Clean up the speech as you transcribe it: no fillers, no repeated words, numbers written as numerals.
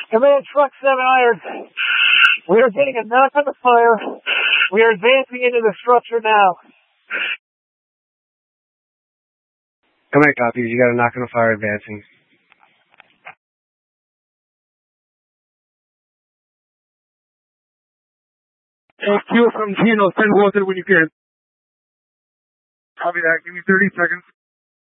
Command Truck 7 Iron. We are getting a knock on the fire. We are advancing into the structure now. Command copy. You got a knock on the fire advancing. HQ from Gino, send Walter when you can. Copy that. Give me 30 seconds.